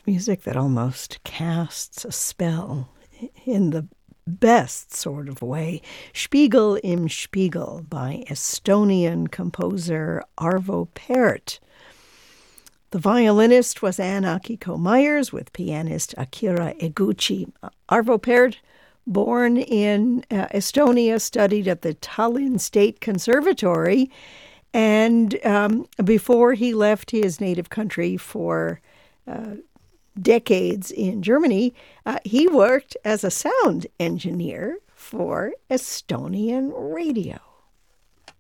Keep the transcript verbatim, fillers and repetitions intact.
music that almost casts a spell in the best sort of way. Spiegel im Spiegel by Estonian composer Arvo Pärt. The violinist was Ann Akiko Myers with pianist Akira Eguchi. Arvo Pärt, born in uh, Estonia, studied at the Tallinn State Conservatory, and um, before he left his native country for uh, decades in Germany, uh, he worked as a sound engineer for Estonian radio.